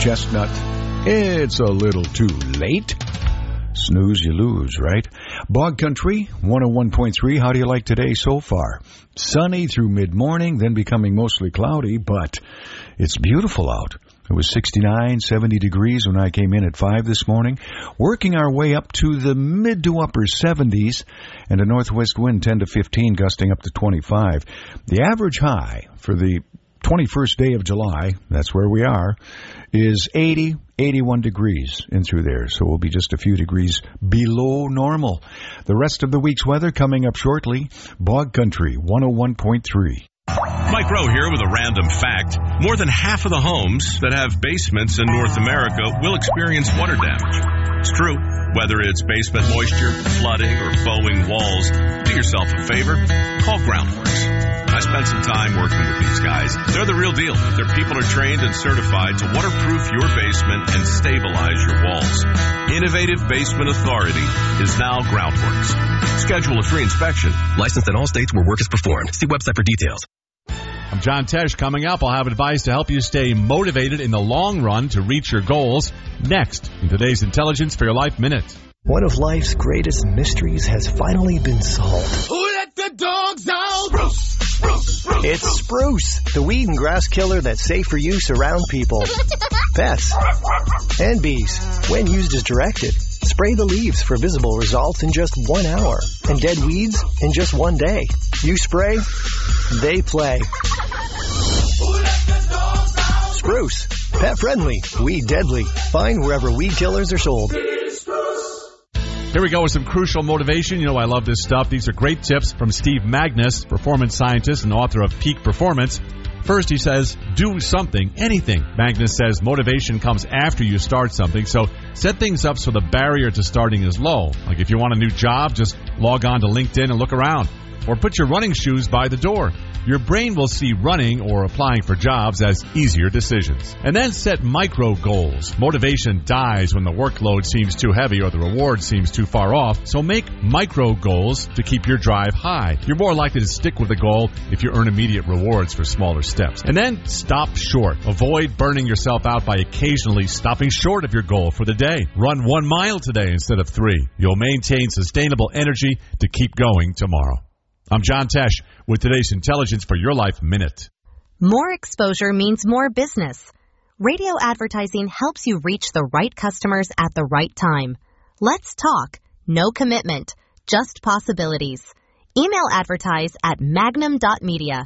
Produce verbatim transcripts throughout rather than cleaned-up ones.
chestnut. It's a little too late. Snooze, you lose, right? Bog Country, one oh one point three. How do you like today so far? Sunny through mid-morning, then becoming mostly cloudy, but it's beautiful out. It was sixty-nine, seventy degrees when I came in at five this morning, working our way up to the mid to upper seventies, and a northwest wind ten to fifteen, gusting up to twenty-five. The average high for the twenty-first day of July, that's where we are, is eighty, eighty-one degrees in through there, so we'll be just a few degrees below normal. The rest of the week's weather coming up shortly. Bog Country, one oh one point three. Mike Rowe here with a random fact. More than half of the homes that have basements in North America will experience water damage. It's true. Whether it's basement moisture, flooding, or bowing walls, do yourself a favor. Call Groundworks. I spent some time working with these guys. They're the real deal. Their people are trained and certified to waterproof your basement and stabilize your walls. Innovative Basement Authority is now Groundworks. Schedule a free inspection. Licensed in all states where work is performed. See website for details. I'm John Tesh. Coming up, I'll have advice to help you stay motivated in the long run to reach your goals. Next, in today's Intelligence for Your Life Minute. One of life's greatest mysteries has finally been solved. Who let the dogs out? Spruce, spruce, spruce. It's Spruce, the weed and grass killer that's safe for use around people, pets, and bees. When used as directed, spray the leaves for visible results in just one hour, and dead weeds in just one day. You spray, they play. Spruce, pet friendly, weed deadly. Find wherever weed killers are sold. Here we go with some crucial motivation. You know I love this stuff. These are great tips from Steve Magnus, performance scientist and author of Peak Performance. First, he says, do something, anything. Magnus says motivation comes after you start something, so set things up so the barrier to starting is low. Like if you want a new job, just log on to LinkedIn and look around. Or put your running shoes by the door. Your brain will see running or applying for jobs as easier decisions. And then set micro goals. Motivation dies when the workload seems too heavy or the reward seems too far off, so make micro goals to keep your drive high. You're more likely to stick with the goal if you earn immediate rewards for smaller steps. And then stop short. Avoid burning yourself out by occasionally stopping short of your goal for the day. Run one mile today instead of three. You'll maintain sustainable energy to keep going tomorrow. I'm John Tesh with today's Intelligence for Your Life Minute. More exposure means more business. Radio advertising helps you reach the right customers at the right time. Let's talk. No commitment. Just possibilities. Email advertise at magnum dot media.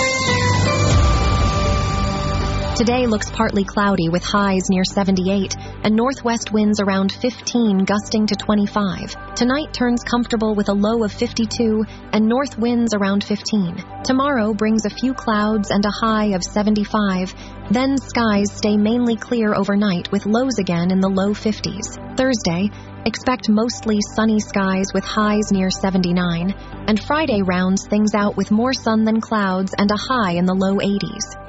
Today looks partly cloudy with highs near seventy-eight and northwest winds around fifteen, gusting to twenty-five. Tonight turns comfortable with a low of fifty-two and north winds around fifteen. Tomorrow brings a few clouds and a high of seventy-five. Then skies stay mainly clear overnight with lows again in the low fifties. Thursday, expect mostly sunny skies with highs near seventy-nine. And Friday rounds things out with more sun than clouds and a high in the low eighties.